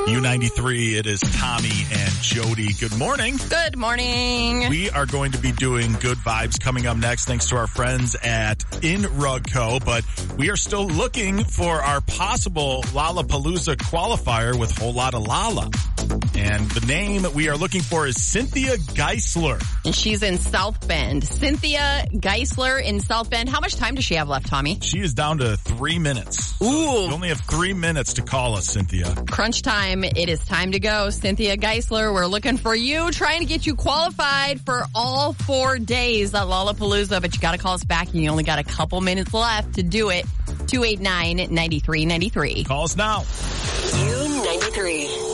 U93, it is Tommy and Jody. Good morning. Good morning. We are going to be doing Good Vibes coming up next thanks to our friends at In Rug Co. But we are still looking for our possible Lollapalooza qualifier with Whole Lotta Lala. And the name we are looking for is Cynthia Geisler. And she's in South Bend. Cynthia Geisler in South Bend. How much time does she have left, Tommy? She is down to 3 minutes. Ooh. So you only have 3 minutes to call us, Cynthia. Crunch time. It is time to go. Cynthia Geisler, we're looking for you, trying to get you qualified for all 4 days at Lollapalooza. But you got to call us back, and you only got a couple minutes left to do it. 289-9393. Call us now. U93.